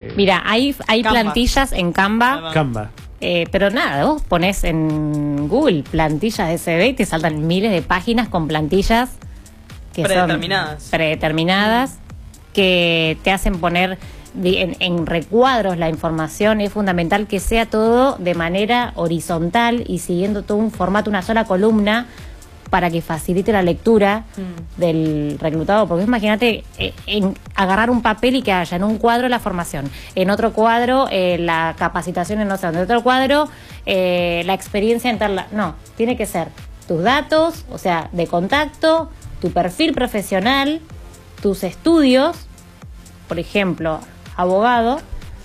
Mira, hay Canva. plantillas en Canva. Canva. Pero nada, vos pones en Google plantillas de CV y te saltan miles de páginas con plantillas que Predeterminadas. son predeterminadas, que te hacen poner en recuadros la información. Es fundamental que sea todo de manera horizontal y siguiendo todo un formato, una sola columna, para que facilite la lectura del reclutado. Porque imagínate agarrar un papel y que haya en un cuadro la formación, en otro cuadro la capacitación en no sé dónde, en otro cuadro la experiencia en tal... No, tiene que ser tus datos, o sea, de contacto, tu perfil profesional, tus estudios, por ejemplo, abogado,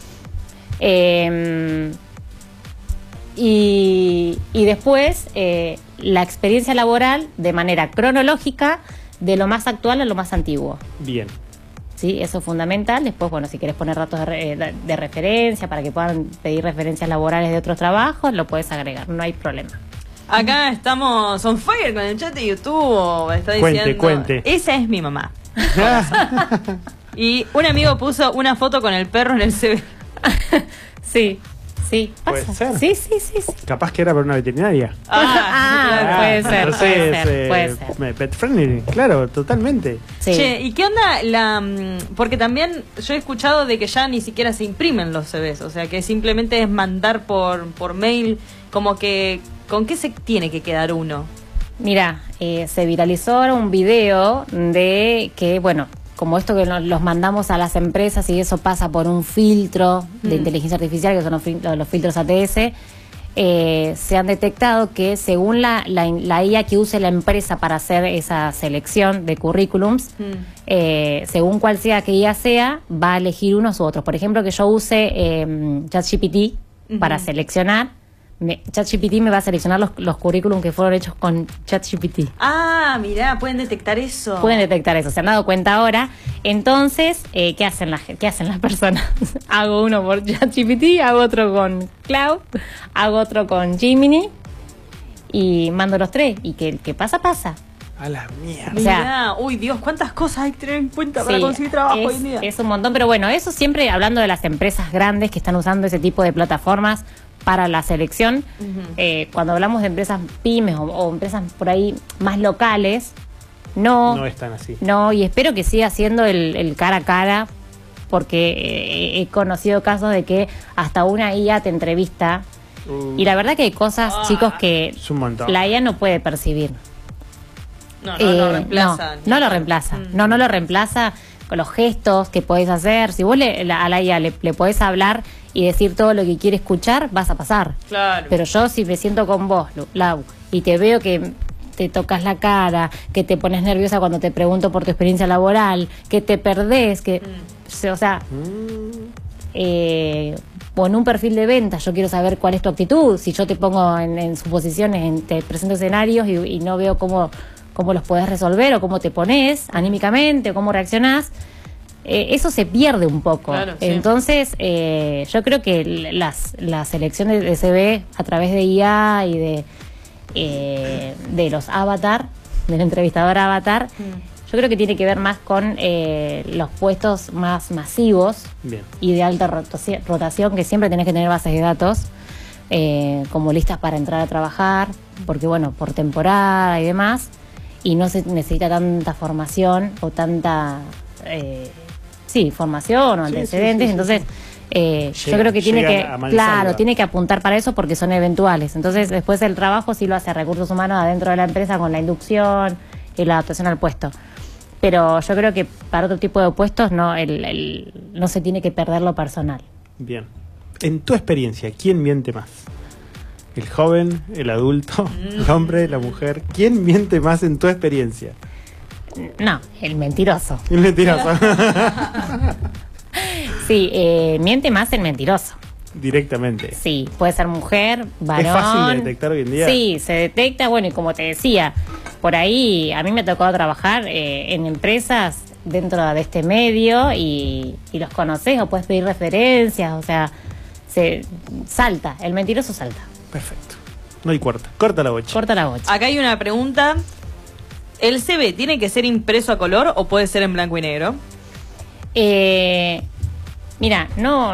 y después la experiencia laboral de manera cronológica, de lo más actual a lo más antiguo. Bien. Sí, eso es fundamental. Después, bueno, si quieres poner datos de referencia para que puedan pedir referencias laborales de otros trabajos, lo puedes agregar, no hay problema. Acá estamos on fire con el chat de YouTube. Está diciendo, Cuente. esa es mi mamá. Y un amigo puso una foto con el perro en el CV. Sí, sí, Puede pasa. ser. Sí. Capaz que era para una veterinaria. Puede ser, Entonces, puede ser. Pet friendly, claro, totalmente. Sí. Che, ¿y qué onda porque también yo he escuchado de que ya ni siquiera se imprimen los CVs, o sea, que simplemente es mandar por mail, como que ¿con qué se tiene que quedar uno? Mira, se viralizó ahora un video de que, bueno, como esto que los mandamos a las empresas y eso pasa por un filtro de inteligencia artificial, que son los filtros ATS, se han detectado que según la IA que use la empresa para hacer esa selección de currículums, según cuál sea que IA sea, va a elegir unos u otros. Por ejemplo, que yo use ChatGPT para seleccionar. ChatGPT me va a seleccionar los currículums que fueron hechos con ChatGPT. Ah, mirá, pueden detectar eso. Pueden detectar eso, se han dado cuenta ahora. Entonces, ¿qué hacen las personas? Hago uno por ChatGPT, hago otro con Cloud, hago otro con Gemini y mando los tres. Y que el que pasa. A la mierda. O sea, Mirá, uy Dios, cuántas cosas hay que tener en cuenta para conseguir trabajo hoy en día. Es un montón, pero bueno, eso siempre hablando de las empresas grandes que están usando ese tipo de plataformas para la selección. Cuando hablamos de empresas pymes o empresas por ahí más locales, no están así. No, y espero que siga siendo el cara a cara, porque he conocido casos de que hasta una IA te entrevista y la verdad que hay cosas, chicos, que Es un montón. la IA no puede percibir. No lo reemplaza. No lo reemplaza. No lo reemplaza con los gestos que podés hacer. Si vos a la IA le podés hablar y decir todo lo que quiere escuchar, vas a pasar. Claro. Pero yo, si me siento con vos, Lau, y te veo que te tocas la cara, que te pones nerviosa cuando te pregunto por tu experiencia laboral, que te perdés, que... O sea... o en un perfil de venta, yo quiero saber cuál es tu actitud. Si yo te pongo en suposiciones, te presento escenarios y no veo cómo los podés resolver o cómo te pones anímicamente o cómo reaccionás, eso se pierde un poco. Claro, sí. Entonces, yo creo que las selecciones de CV a través de IA y de los avatar, del entrevistador avatar, yo creo que tiene que ver más con los puestos más masivos. Bien. Y de alta rotación, que siempre tenés que tener bases de datos como listas para entrar a trabajar, porque bueno, por temporada y demás, y no se necesita tanta formación o tanta formación o antecedentes. Entonces yo creo que tiene que apuntar para eso, porque son eventuales. Entonces después el trabajo sí lo hace recursos humanos adentro de la empresa con la inducción y la adaptación al puesto. Pero yo creo que para otro tipo de puestos no se tiene que perder lo personal. Bien. En tu experiencia, ¿quién miente más? ¿El joven, el adulto, el hombre, la mujer? ¿Quién miente más en tu experiencia? No, el mentiroso. El mentiroso. Sí, miente más el mentiroso. Directamente. Sí, puede ser mujer, varón. ¿Es fácil de detectar hoy en día? Sí, se detecta, bueno, y como te decía, por ahí a mí me ha tocado trabajar en empresas dentro de este medio y los conoces o puedes pedir referencias, o sea, el mentiroso salta. Perfecto. No hay cuarta. Corta la bocha. Corta la bocha. Acá hay una pregunta. ¿El CV tiene que ser impreso a color o puede ser en blanco y negro? Mira, no